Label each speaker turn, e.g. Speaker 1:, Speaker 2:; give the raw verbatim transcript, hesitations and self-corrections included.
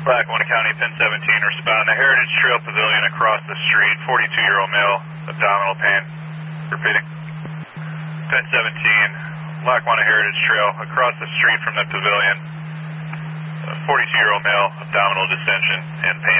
Speaker 1: Lackawanna County, Penn seventeen, respond to Heritage Trail Pavilion across the street, forty-two-year-old male, abdominal pain. Repeating. Penn seventeen, Lackawanna Heritage Trail, across the street from the pavilion, forty-two-year-old male, abdominal distension and pain.